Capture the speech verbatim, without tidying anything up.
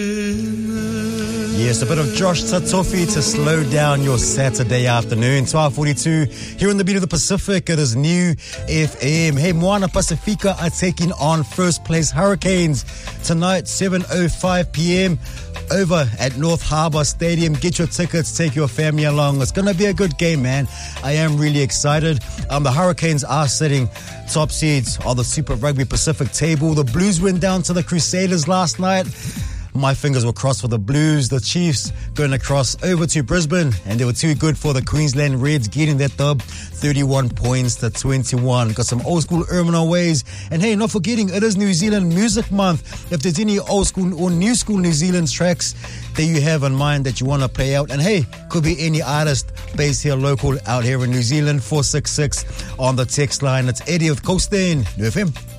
Yes, a bit of Josh Tatofi to slow down your Saturday afternoon. twelve forty-two here in the beat of the Pacific. It is New F M. Hey, Moana Pacifica are taking on first place Hurricanes tonight, seven oh five p.m. over at North Harbour Stadium. Get your tickets, take your family along. It's going to be a good game, man. I am really excited. Um, the Hurricanes are sitting top seeds on the Super Rugby Pacific table. The Blues went down to the Crusaders last night. My fingers were crossed for the Blues. The Chiefs going across over to Brisbane, and they were too good for the Queensland Reds, getting that dub, thirty-one points to twenty-one. Got some old school Erminal ways. And hey, not forgetting, it is New Zealand Music Month. If there's any old school or new school New Zealand tracks that you have in mind that you want to play out, and hey, could be any artist based here local out here in New Zealand, four six six on the text line. It's Eddie of Coastin, New F M.